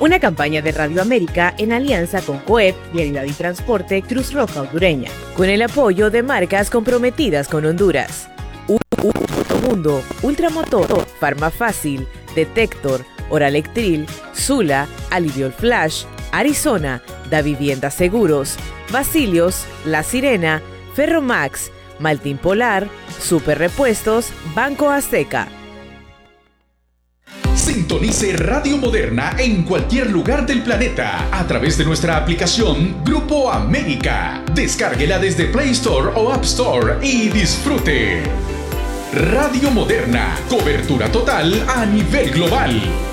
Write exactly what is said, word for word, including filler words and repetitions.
Una campaña de Radio América en alianza con COEP, Vialidad y Transporte, Cruz Roja Hondureña, con el apoyo de marcas comprometidas con Honduras. Mundo, Ultramotor, Farmafácil, Detector, Oralectril, Zula, Aliviol Flash, Arizona, Da Vivienda Seguros, Basilios, La Sirena, Ferromax, Maltín Polar, Super Repuestos, Banco Azteca. Sintonice Radio Moderna en cualquier lugar del planeta a través de nuestra aplicación Grupo América. Descárguela desde Play Store o App Store y disfrute. Radio Moderna, cobertura total a nivel global.